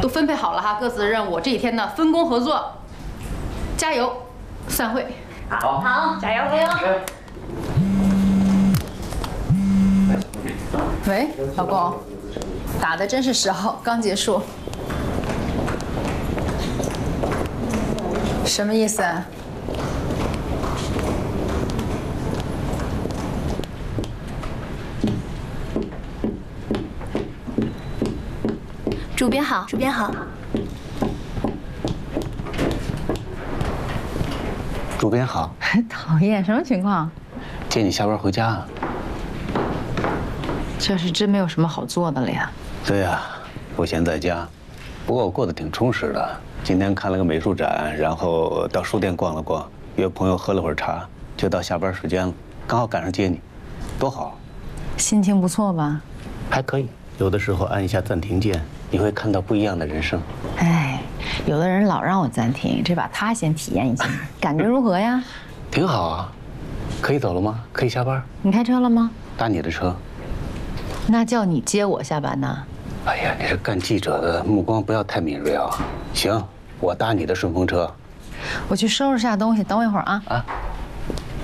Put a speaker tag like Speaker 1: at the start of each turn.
Speaker 1: 都分配好了哈，各自的任务。这几天呢，分工合作，加油！散会。
Speaker 2: 好，加油加油！
Speaker 1: 喂，老公，打的真是时候，刚结束。什么意思啊？
Speaker 3: 主编好，主编好。
Speaker 4: 主编好。
Speaker 1: 讨厌，什么情况？
Speaker 4: 接你下班回家啊？
Speaker 1: 这是真没有什么好做的了呀。
Speaker 4: 对呀，我闲在家，不过我过得挺充实的。今天看了个美术展，然后到书店逛了逛，约朋友喝了会儿茶，就到下班时间了，刚好赶上接你，多好。
Speaker 1: 心情不错吧？
Speaker 4: 还可以，有的时候按一下暂停键，你会看到不一样的人生。
Speaker 1: 哎，有的人老让我暂停，这把他先体验一下，感觉如何呀？
Speaker 4: 挺好啊，可以走了吗？可以下班？
Speaker 1: 你开车了吗？
Speaker 4: 搭你的车。
Speaker 1: 那叫你接我下班呢？
Speaker 4: 哎呀，你是干记者的，目光不要太敏锐啊。行，我搭你的顺风车。
Speaker 1: 我去收拾下东西，等我一会儿啊。
Speaker 4: 啊。